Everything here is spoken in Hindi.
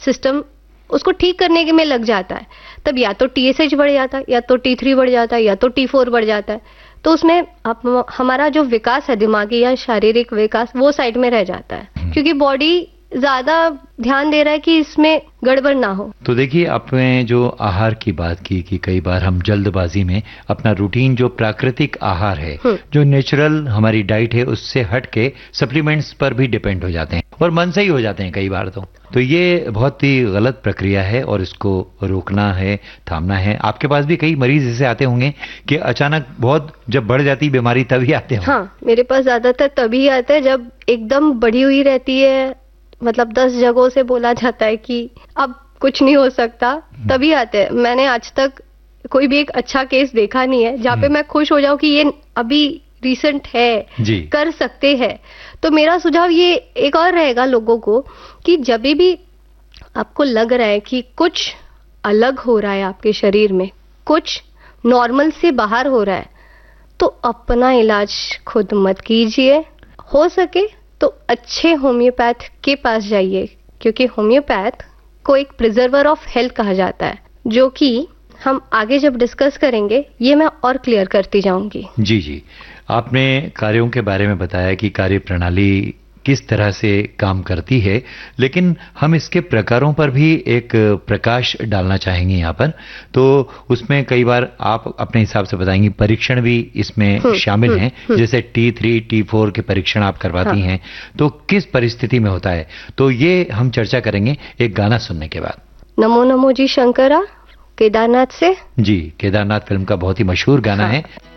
सिस्टम उसको ठीक करने के में लग जाता है, तब या तो TSH बढ़ जाता है, या तो T3 बढ़ जाता है, या तो T4 बढ़ जाता है। तो उसमें हमारा जो विकास है, दिमागी या शारीरिक विकास, वो साइड में रह जाता है, क्योंकि बॉडी ज्यादा ध्यान दे रहा है कि इसमें गड़बड़ ना हो। तो देखिए, आपने जो आहार की बात की कि कई बार हम जल्दबाजी में अपना रूटीन, जो प्राकृतिक आहार है, जो नेचुरल हमारी डाइट है, उससे हट के सप्लीमेंट्स पर भी डिपेंड हो जाते हैं और मन से ही हो जाते हैं कई बार। तो ये बहुत ही गलत प्रक्रिया है और इसको रोकना है, थामना है। आपके पास भी कई मरीज ऐसे आते होंगे कि अचानक बहुत जब बढ़ जाती बीमारी तभी आते होंगे। हाँ, मेरे पास ज्यादातर तभी आते हैं जब एकदम बढ़ी हुई रहती है, मतलब 10 जगहों से बोला जाता है कि अब कुछ नहीं हो सकता, तभी आते हैं। मैंने आज तक कोई भी एक अच्छा केस देखा नहीं है जहाँ पे मैं खुश हो जाऊं कि ये अभी रिसेंट है, कर सकते हैं। तो मेरा सुझाव ये एक और रहेगा लोगों को कि जब भी आपको लग रहा है कि कुछ अलग हो रहा है आपके शरीर में, कुछ नॉर्मल से बाहर हो रहा है, तो अपना इलाज खुद मत कीजिए। हो सके तो अच्छे होम्योपैथ के पास जाइए, क्योंकि होम्योपैथ को एक प्रिजर्वर ऑफ हेल्थ कहा जाता है, जो कि हम आगे जब डिस्कस करेंगे ये मैं और क्लियर करती जाऊंगी। जी, आपने कार्यों के बारे में बताया कि कार्य प्रणाली किस तरह से काम करती है, लेकिन हम इसके प्रकारों पर भी एक प्रकाश डालना चाहेंगे यहाँ पर। तो उसमें कई बार आप अपने हिसाब से बताएंगी, परीक्षण भी इसमें शामिल हैं, जैसे T3, T4 के परीक्षण आप करवाती हैं, तो किस परिस्थिति में होता है, तो ये हम चर्चा करेंगे एक गाना सुनने के बाद। नमो नमो जी शंकरा, केदारनाथ से। जी, केदारनाथ फिल्म का बहुत ही मशहूर गाना है।